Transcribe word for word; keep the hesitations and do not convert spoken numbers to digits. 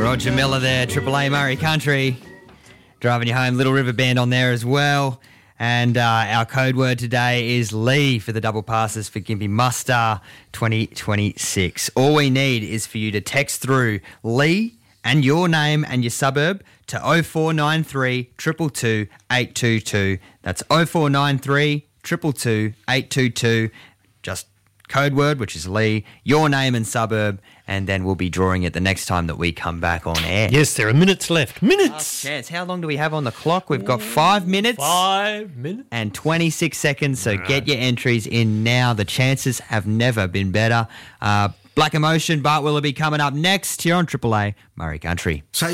Roger Miller there, Triple A Murray Country. Driving you home, Little River Band on there as well. And uh, our code word today is Lee for the double passes for Gympie Muster twenty twenty-six. All we need is for you to text through Lee and your name and your suburb to oh four nine three, two two two, eight two two. That's oh four nine three, two two two, eight two two. Just code word, which is Lee, your name and suburb, and then we'll be drawing it the next time that we come back on air. Yes, there are minutes left. Minutes! Last chance. How long do we have on the clock? We've got five minutes. Five minutes. And twenty-six seconds, so Right. get your entries in now. The chances have never been better. Uh, Black Emotion, Bart Willoughby coming up next here on Triple A Murray Country. Say